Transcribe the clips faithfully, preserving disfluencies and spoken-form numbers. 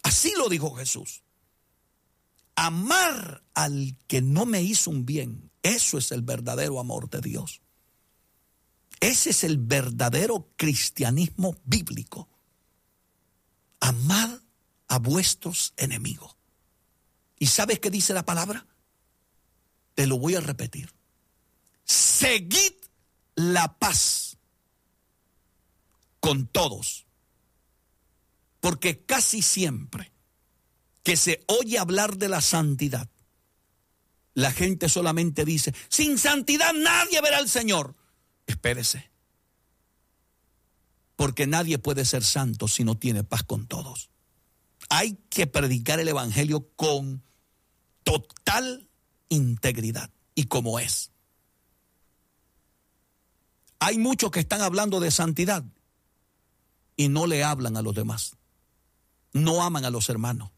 Así lo dijo Jesús. Amar al que no me hizo un bien, eso es el verdadero amor de Dios. Ese es el verdadero cristianismo bíblico. Amad a vuestros enemigos. ¿Y sabes qué dice la palabra? Te lo voy a repetir. Seguid la paz con todos. Porque casi siempre que se oye hablar de la santidad, la gente solamente dice, sin santidad nadie verá al Señor. Espérese. Porque nadie puede ser santo si no tiene paz con todos. Hay que predicar el evangelio con total integridad y como es. Hay muchos que están hablando de santidad y no le hablan a los demás. No aman a los hermanos.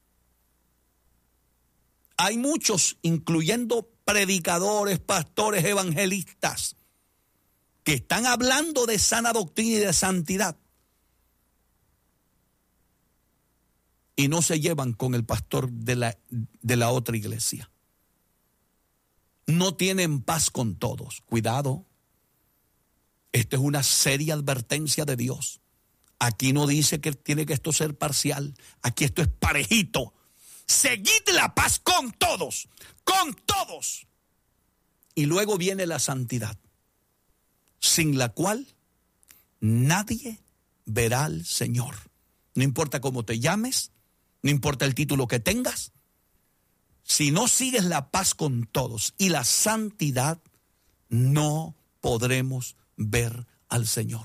Hay muchos, incluyendo predicadores, pastores, evangelistas, que están hablando de sana doctrina y de santidad y no se llevan con el pastor de la, de la otra iglesia. No tienen paz con todos. Cuidado. Esta es una seria advertencia de Dios. Aquí no dice que tiene que esto ser parcial. Aquí esto es parejito. Seguid la paz con todos, con todos. Y luego viene la santidad, sin la cual nadie verá al Señor. No importa cómo te llames, no importa el título que tengas, si no sigues la paz con todos y la santidad, no podremos ver al Señor.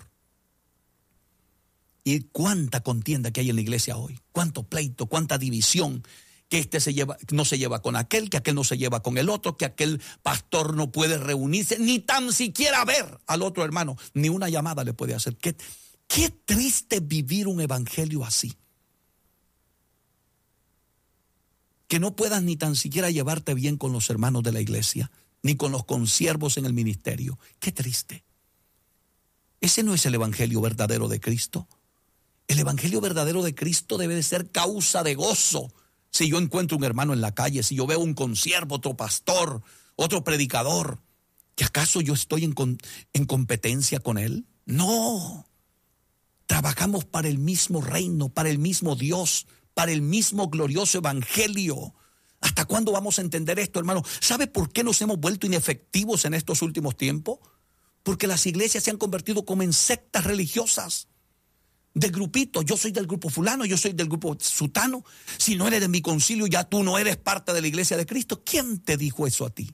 Y cuánta contienda que hay en la iglesia hoy, cuánto pleito, cuánta división, que este se lleva, no se lleva con aquel, que aquel no se lleva con el otro, que aquel pastor no puede reunirse, ni tan siquiera ver al otro hermano, ni una llamada le puede hacer. Qué, qué triste vivir un evangelio así. Que no puedas ni tan siquiera llevarte bien con los hermanos de la iglesia, ni con los consiervos en el ministerio. Qué triste. Ese no es el evangelio verdadero de Cristo. El evangelio verdadero de Cristo debe de ser causa de gozo. Si yo encuentro un hermano en la calle, si yo veo un consiervo, otro pastor, otro predicador, ¿que acaso yo estoy en, con, en competencia con él? No. Trabajamos para el mismo reino, para el mismo Dios, para el mismo glorioso evangelio. ¿Hasta cuándo vamos a entender esto, hermano? ¿Sabe por qué nos hemos vuelto inefectivos en estos últimos tiempos? Porque las iglesias se han convertido como en sectas religiosas. De grupito, yo soy del grupo fulano, yo soy del grupo sutano. Si no eres de mi concilio, ya tú no eres parte de la iglesia de Cristo. ¿Quién te dijo eso a ti?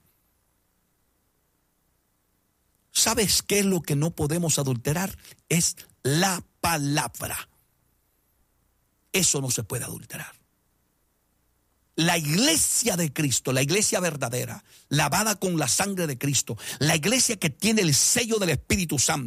¿Sabes qué es lo que no podemos adulterar? Es la palabra. Eso no se puede adulterar. La iglesia de Cristo, la iglesia verdadera, lavada con la sangre de Cristo, la iglesia que tiene el sello del Espíritu Santo,